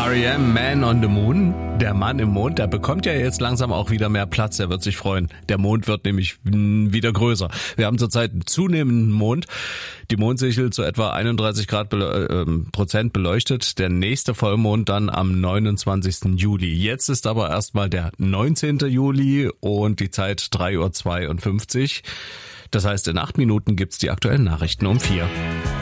R.E.M. Man on the Moon. Der Mann im Mond, der bekommt ja jetzt langsam auch wieder mehr Platz. Er wird sich freuen. Der Mond wird nämlich wieder größer. Wir haben zurzeit einen zunehmenden Mond. Die Mondsichel zu etwa 31% beleuchtet. Der nächste Vollmond dann am 29. Juli. Jetzt ist aber erstmal der 19. Juli und die Zeit 3:52 Uhr. Das heißt, in 8 Minuten gibt's die aktuellen Nachrichten um 4.